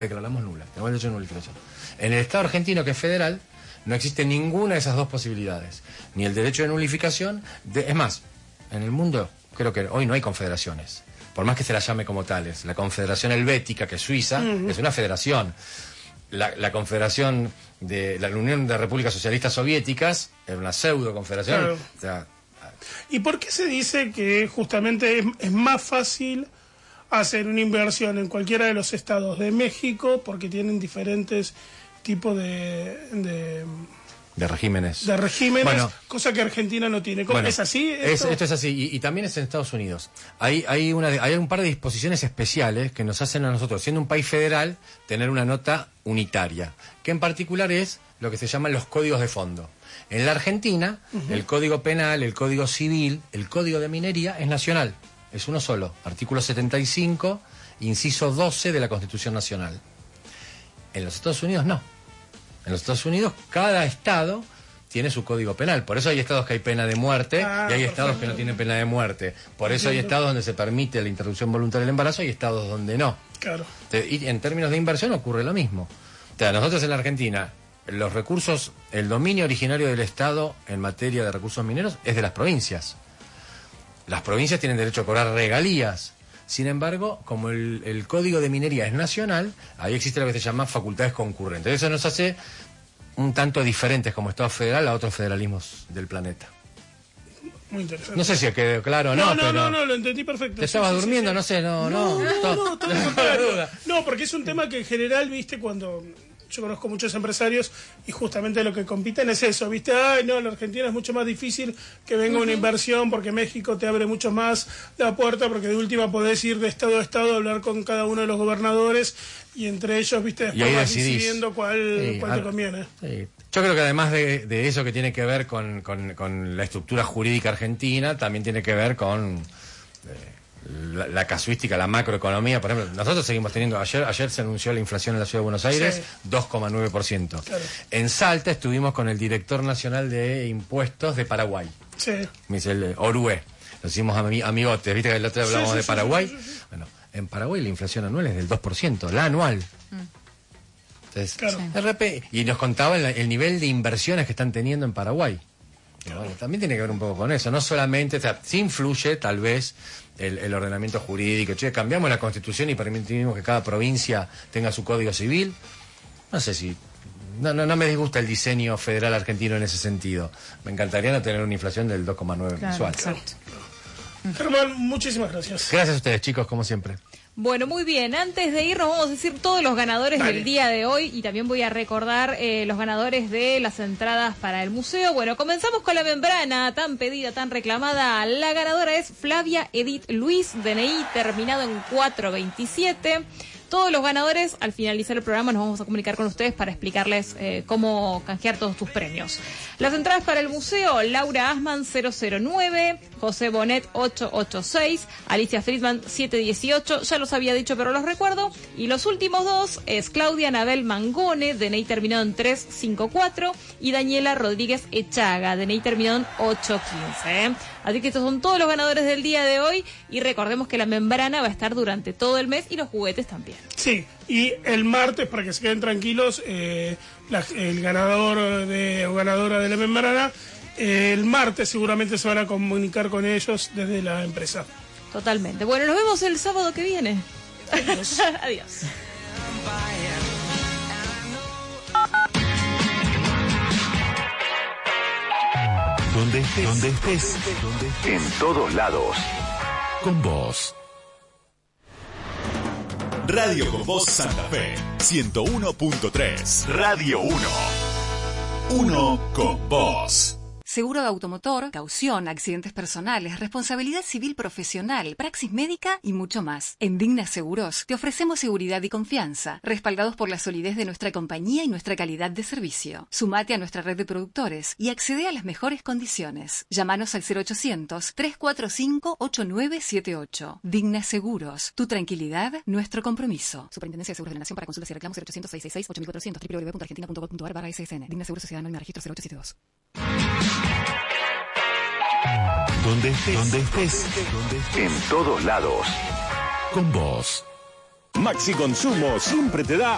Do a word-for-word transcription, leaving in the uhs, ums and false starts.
declaramos nula, tenemos el derecho de nulificación. En el Estado argentino, que es federal, no existe ninguna de esas dos posibilidades. Ni el derecho de nulificación, de, es más, en el mundo creo que hoy no hay confederaciones, por más que se la llame como tales. La Confederación Helvética, que es Suiza, uh-huh. es una federación. La, la Confederación de la Unión de Repúblicas Socialistas Soviéticas era una pseudo confederación. Claro. O sea, ¿y por qué se dice que justamente es, es más fácil hacer una inversión en cualquiera de los estados de México porque tienen diferentes tipos de... de de regímenes. De regímenes, bueno, cosa que Argentina no tiene. ¿Cómo, bueno, ¿Es así? Esto? Es, esto es así, y, y también es en Estados Unidos. Hay, hay, una, hay un par de disposiciones especiales que nos hacen a nosotros, siendo un país federal, tener una nota unitaria, que en particular es lo que se llaman los códigos de fondo. En la Argentina, uh-huh. el Código Penal, el Código Civil, el Código de Minería es nacional, es uno solo, artículo setenta y cinco, inciso doce de la Constitución Nacional. En los Estados Unidos no. En los Estados Unidos cada estado tiene su código penal. Por eso hay estados que hay pena de muerte ah, y hay estados que no tienen pena de muerte. Por eso hay estados donde se permite la interrupción voluntaria del embarazo y estados donde no. Claro. Y en términos de inversión ocurre lo mismo. O sea, nosotros en la Argentina, los recursos, el dominio originario del Estado en materia de recursos mineros es de las provincias. Las provincias tienen derecho a cobrar regalías. Sin embargo, como el, el Código de Minería es nacional, ahí existe lo que se llama facultades concurrentes. Eso nos hace un tanto diferentes como Estado federal a otros federalismos del planeta. Muy interesante. No sé si quedó claro o no, no, no, pero... no, no, lo entendí perfecto. ¿Te estabas sí, durmiendo? Sí, sí. No sé, no, no. No, no, no, todo lo contrario. no, no, porque es un tema que en general, viste, cuando... Yo conozco muchos empresarios y justamente lo que compiten es eso, ¿viste? Ay, no, la Argentina es mucho más difícil que venga uh-huh. una inversión porque México te abre mucho más la puerta porque de última podés ir de estado a estado a hablar con cada uno de los gobernadores y entre ellos, ¿viste? Después vas decidiendo cuál, sí, cuál te conviene. Sí. Yo creo que además de, de eso que tiene que ver con, con, con la estructura jurídica argentina, también tiene que ver con... Eh, La, la casuística, la macroeconomía. Por ejemplo, nosotros seguimos teniendo, ayer ayer se anunció la inflación en la Ciudad de Buenos Aires, sí. dos coma nueve por ciento. Claro. En Salta estuvimos con el director nacional de impuestos de Paraguay, sí. me dice el Orué, nos hicimos ami amigotes, viste que el otro día hablábamos sí, sí, de Paraguay, sí, sí, sí, sí. Bueno, en Paraguay la inflación anual es del dos por ciento, la anual. Mm. Entonces, claro. R P, y nos contaba el, el nivel de inversiones que están teniendo en Paraguay. Bueno, también tiene que ver un poco con eso, no solamente, o sea, sí influye tal vez el, el ordenamiento jurídico. Che, cambiamos la Constitución y permitimos que cada provincia tenga su código civil. No sé si, no, no, no me disgusta el diseño federal argentino en ese sentido. Me encantaría no tener una inflación del dos coma nueve claro, mensual. Exacto. Germán, muchísimas gracias. Gracias a ustedes, chicos, como siempre. Bueno, muy bien. Antes de irnos vamos a decir todos los ganadores Dale. del día de hoy y también voy a recordar eh, los ganadores de las entradas para el museo. Bueno, comenzamos con la membrana tan pedida, tan reclamada. La ganadora es Flavia Edith Luis, D N I terminado en cuatro veintisiete. Todos los ganadores, al finalizar el programa, nos vamos a comunicar con ustedes para explicarles eh, cómo canjear todos tus premios. Las entradas para el museo, Laura Asman cero cero nueve, José Bonet ocho ocho seis, Alicia Friedman siete dieciocho, ya los había dicho pero los recuerdo. Y los últimos dos es Claudia Anabel Mangone, D N I terminado en tres cinco cuatro, y Daniela Rodríguez Echaga, D N I terminado en ocho quince. ¿eh? Así que estos son todos los ganadores del día de hoy y recordemos que la membrana va a estar durante todo el mes y los juguetes también. Sí, y el martes, para que se queden tranquilos, eh, la, el ganador de, o ganadora de la membrana, eh, el martes seguramente se van a comunicar con ellos desde la empresa. Totalmente. Bueno, nos vemos el sábado que viene. Adiós. Adiós. Donde estés, donde estés, donde estés, en todos lados, con vos. Radio con Voz Santa Fe, ciento uno punto tres. Radio uno. Uno con vos. Seguro de automotor, caución, accidentes personales, responsabilidad civil profesional, praxis médica y mucho más. En Digna Seguros te ofrecemos seguridad y confianza, respaldados por la solidez de nuestra compañía y nuestra calidad de servicio. Sumate a nuestra red de productores y accede a las mejores condiciones. Llámanos al cero ochocientos, tres cuatro cinco, ocho nueve siete ocho. Digna Seguros, tu tranquilidad, nuestro compromiso. Superintendencia de Seguros de la Nación. Para consultas y reclamos cero ochocientos, seiscientos sesenta y seis, ocho mil cuatrocientos, w w w punto argentina punto gov punto ar barra S S N. Digna Seguros Sociedad Anónima Registro cero ocho siete dos. Donde estés, donde estés, donde estés, en todos lados, con vos. Maxi Consumo siempre te da